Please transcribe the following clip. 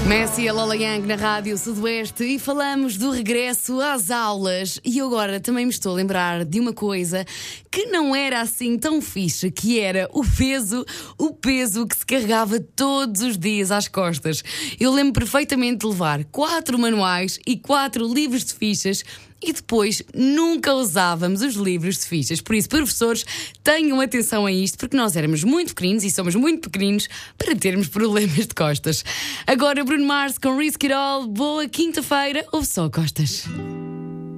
Messi e a Lola Young na Rádio Sudoeste e falamos do regresso às aulas. E eu agora também me estou a lembrar de uma coisa que não era assim tão fixe, que era o peso que se carregava todos os dias às costas. Eu lembro perfeitamente de levar 4 manuais e 4 livros de fichas. E depois nunca usávamos os livros de fichas. Por isso, professores, tenham atenção a isto, porque nós éramos muito pequeninos e somos muito pequeninos para termos problemas de costas. Agora Bruno Mars com Risk It All. Boa quinta-feira, ou só costas.